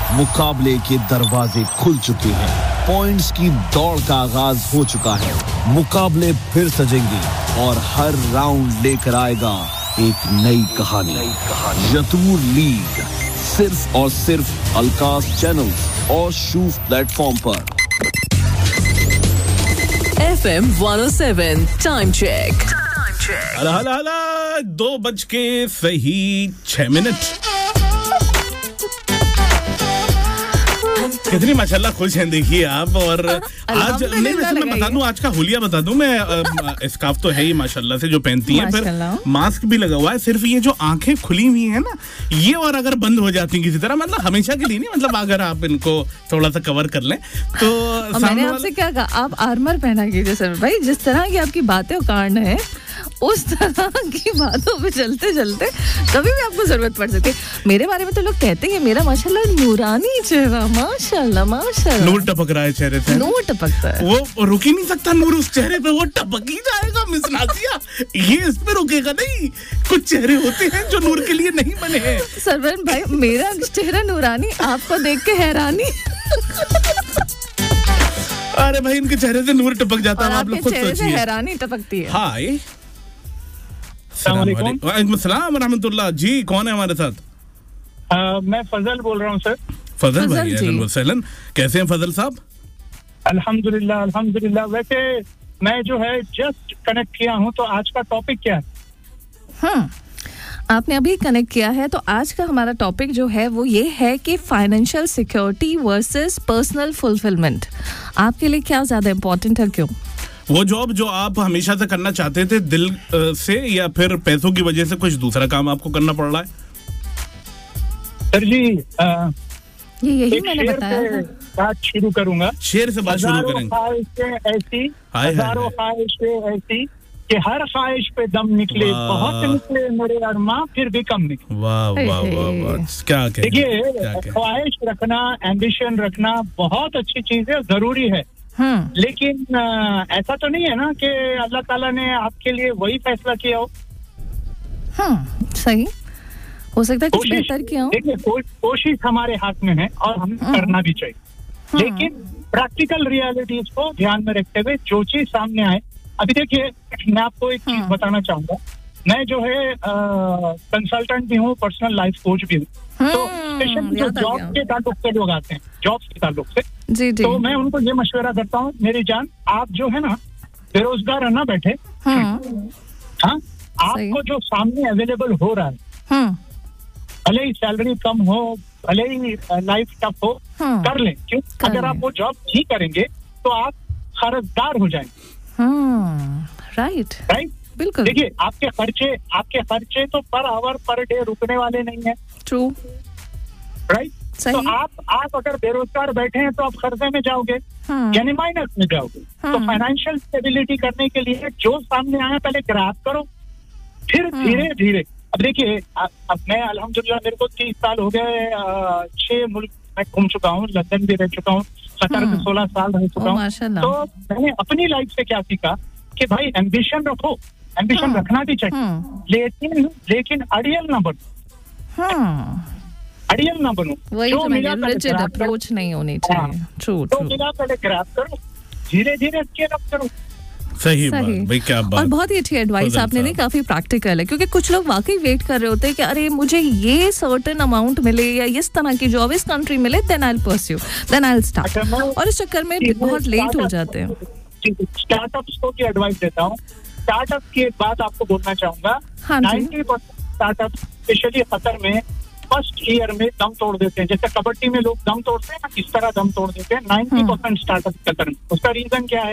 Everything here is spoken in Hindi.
मुकाबले के दरवाजे खुल चुके हैं, पॉइंट्स की दौड़ का आगाज हो चुका है, मुकाबले फिर सजेंगे और हर राउंड लेकर आएगा एक नई कहानी। यतूर लीग सिर्फ और सिर्फ अलकास चैनल और शूफ प्लेटफॉर्म पर। FM 107 time check. हला 2:06 कितनी माशाल्लाह खुश हैं देखिए आप। और आज नहीं वैसे मैं बता दूं, आज का हुलिया बता दूं मैं, स्कार्फ तो है ही माशाल्लाह से जो पहनती हैं, फिर मास्क भी लगा हुआ है। सिर्फ ये जो आंखें खुली हुई हैं ना, ये और अगर बंद हो जाती किसी तरह, मतलब हमेशा के लिए नहीं, मतलब अगर आप इनको थोड़ा सा कवर कर लें तो। मैंने आपसे क्या कहा, आप आर्मर पहना कीजिए सर भाई। जिस तरह की आपकी बातें और कारण है, उस तरह की बातों पे चलते चलते कभी भी आपको जरूरत पड़ सकती है। मेरे बारे में तो लोग कहते हैं मेरा माशाल्लाह नूरानी चेहरा, माशाल्लाह माशाल्लाह। नूर टपक रहा है चेहरे से, नूर टपकता है, वो रुक ही नहीं सकता नूर उस चेहरे पे, वो टपक ही जाएगा मिस नाज़िया। ये इस पे रुकेगा नहीं। कुछ चेहरे होते हैं जो नूर के लिए नहीं बने हैं। सरवन भाई मेरा चेहरा नूरानी, आपको देख के हैरानी। अरे भाई इनके चेहरे से नूर टपक जाता है, आप लोग खुद सोचिए। हैरानी टपकती है। हाय वालेकुम सलाम रहमतुल्लाह जी, कौन है हमारे साथ? मैं फजल बोल रहा हूँ सर। फजल भाई, अहलन व सहलन, कैसे हैं फजल साहब? अल्हम्दुलिल्लाह अल्हम्दुलिल्लाह। वैसे मैं जो है जस्ट कनेक्ट किया हूँ, तो आज का टॉपिक क्या है? आपने अभी कनेक्ट किया है, तो आज का हमारा टॉपिक जो है वो ये है कि financial security versus personal fulfilment आपके लिए क्या ज्यादा इम्पोर्टेंट है, क्यों? वो जॉब जो आप हमेशा से करना चाहते थे दिल से, या फिर पैसों की वजह से कुछ दूसरा काम आपको करना पड़ रहा है? सर जी यही मैंने बताया। बात शुरू करूंगा, शेर से बात शुरू करेंगे। हजारों ख्वाहिशें ऐसी कि हर ख्वाहिश पे दम निकले, बहुत निकले मेरे अरमां फिर भी कम निकले। वाह वाह वाह वाह, क्या देखिए ख्वाहिश रखना, एम्बिशन रखना बहुत अच्छी चीज है, जरूरी है। लेकिन ऐसा तो नहीं है ना कि अल्लाह ताला ने आपके लिए वही फैसला किया हो। सही हो सकता है कुछ बेहतर किया हो। देखिए कोशिश हमारे हाथ में है और हमें करना भी चाहिए, लेकिन प्रैक्टिकल रियलिटीज को ध्यान में रखते हुए जो चीज सामने आए। अभी देखिए मैं आपको एक चीज बताना चाहूंगा, मैं जो है कंसल्टेंट भी हूँ, पर्सनल लाइफ कोच भी हूँ। तो स्पेशली जो जॉब के ताल्लुक से लोग आते हैं, जॉब्स के ताल्लुक से, तो मैं उनको ये मशवरा करता हूँ, मेरी जान आप जो है ना बेरोजगार है ना बैठे, आपको जो सामने अवेलेबल हो रहा है, भले ही सैलरी कम हो, भले ही लाइफ टफ हो, कर लें। क्यों? अगर आप वो जॉब नहीं करेंगे तो आप कर्जदार हो जाएंगे। राइट बिल्कुल। देखिए आपके खर्चे तो पर आवर पर डे रुकने वाले नहीं है। True, right. तो आप अगर बेरोजगार बैठे हैं तो आप कर्जे में जाओगे, यानी माइनस में जाओगे। तो फाइनेंशियल स्टेबिलिटी करने के लिए जो सामने आया पहले ग्रैब करो, फिर धीरे धीरे। अब देखिए अब मैं अल्हम्दुलिल्लाह मेरे को 30 साल हो गए, 6 मुल्क मैं घूम चुका हूँ, लंदन भी रह चुका हूँ, 17 से 16 साल रह चुका हूँ। तो मैंने अपनी लाइफ से क्या सीखा कि भाई एम्बिशन रखो, एम्बिशन रखना भी चाहिए, लेकिन अड़ियल ना बनो, अड़ियल ना बनो। जो मिला अप्रोच नहीं होनी चाहिए। ट्रू, तो मिला पहले ग्रैब करो, धीरे धीरे स्केल अप करो। सही भाई, क्या बात। और बहुत ही अच्छी एडवाइस आपने दी, काफी प्रैक्टिकल है, क्योंकि कुछ लोग वाकई वेट कर रहे होते हैं कि अरे मुझे ये सर्टेन अमाउंट मिले या इस तरह की जॉब इस कंट्री मिले, then I will pursue, then I will start, और इस चक्कर में बहुत लेट हो जाते हैं। स्टार्टअप्स को भी एडवाइस देता हूँ। स्टार्टअप की एक बात आपको बोलना चाहूंगा, 90% स्टार्टअप स्पेशली कतर में फर्स्ट ईयर में दम तोड़ देते हैं। जैसे कबड्डी में लोग दम तोड़ते हैं ना, इस तरह दम तोड़ देते हैं 90% स्टार्टअप कतर में। उसका रीजन क्या है?